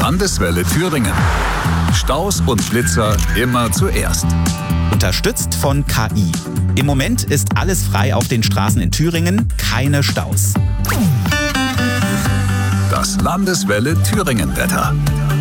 Landeswelle Thüringen. Staus und Blitzer immer zuerst. Unterstützt von KI. Im Moment ist alles frei auf den Straßen in Thüringen, keine Staus. Das Landeswelle Thüringen Wetter.